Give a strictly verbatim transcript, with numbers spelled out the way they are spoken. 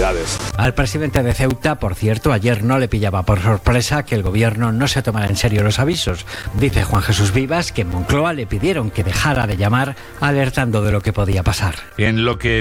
autoridades. Al presidente de Ceuta, por cierto, ayer no le pillaba por sorpresa que el gobierno no se tomara en serio los avisos. Dice Juan Jesús Vivas que en Moncloa le pidieron que dejara de llamar alertando de lo que podía pasar. En lo que